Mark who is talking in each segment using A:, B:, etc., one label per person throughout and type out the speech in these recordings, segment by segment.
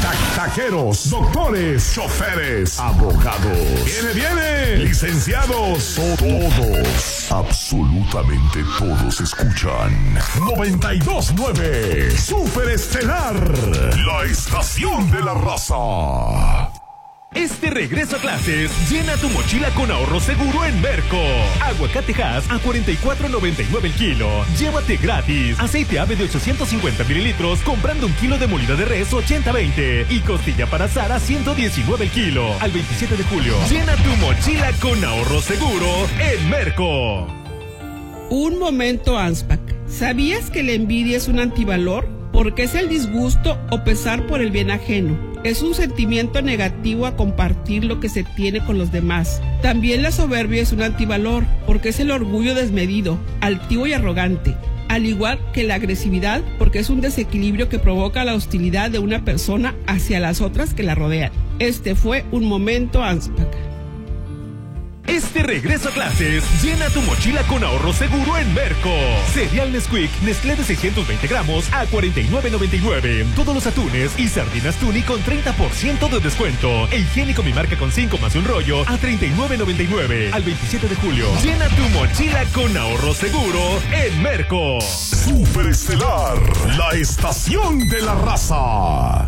A: Taqueros, doctores, choferes, abogados. ¡Viene! Licenciados, todos, absolutamente todos escuchan 92.9 Super Estelar, la estación de la raza.
B: Este regreso a clases, llena tu mochila con ahorro seguro en Merco. Aguacatejas a $44.99 el kilo. Llévate gratis. Aceite ave de 850 mililitros comprando un kilo de molida de res 80-20. Y costilla para asar a $119 el kilo. Al 27 de julio. Llena tu mochila con ahorro seguro en Merco.
C: Un momento, Anspac. ¿Sabías que la envidia es un antivalor? Porque es el disgusto o pesar por el bien ajeno. Es un sentimiento negativo a compartir lo que se tiene con los demás. También la soberbia es un antivalor, porque es el orgullo desmedido, altivo y arrogante. Al igual que la agresividad, porque es un desequilibrio que provoca la hostilidad de una persona hacia las otras que la rodean. Este fue un momento Anspac.
B: Este regreso a clases, llena tu mochila con ahorro seguro en Merco. Cereal Nesquik, Nestlé de 620 gramos a $49.99. Todos los atunes y sardinas Tuni con 30% de descuento. E higiénico Mi Marca con 5 más un rollo a $39.99. Al 27 de julio. Llena tu mochila con ahorro seguro en Merco.
A: Super Estelar, la estación de la raza.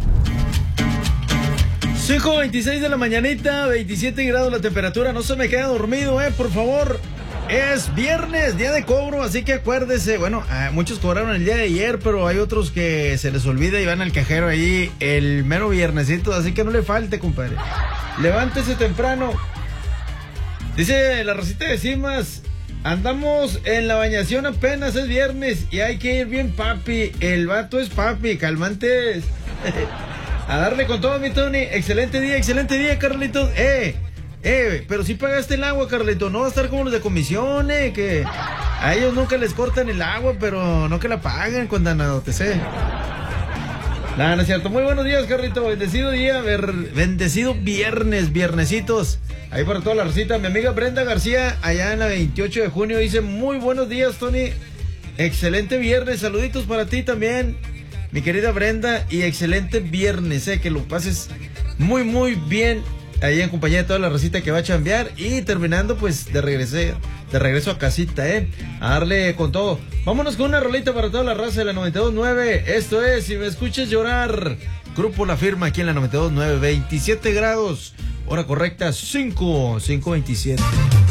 D: 5:26 de la mañanita, 27 grados la temperatura. No se me queda dormido, por favor. Es viernes, día de cobro, así que acuérdese. Bueno, muchos cobraron el día de ayer, pero hay otros que se les olvida y van al cajero ahí el mero viernesito, así que no le falte, compadre. Levántese temprano. Dice la racita de Cimas: andamos en la bañación, apenas es viernes y hay que ir bien, papi. El vato es papi, calmantes. A darle con todo, mi Tony. Excelente día, Carlitos. Pero si pagaste el agua, Carlitos. No va a estar como los de comisión, que a ellos nunca les cortan el agua, pero no que la paguen, condenado, sé. No, no es cierto. Muy buenos días, Carlito. Bendecido día, bendecido viernesitos. Ahí para toda la recita. Mi amiga Brenda García, allá en la 28 de junio, dice: muy buenos días, Tony. Excelente viernes. Saluditos para ti también, mi querida Brenda, y excelente viernes, que lo pases muy, muy bien ahí en compañía de toda la recita que va a chambear y terminando pues de regreso a casita, a darle con todo. Vámonos con una rolita para toda la raza de la 92.9. Esto es Si Me Escuchas Llorar, Grupo La Firma, aquí en la 92.9, 27 grados, hora correcta, 5:27.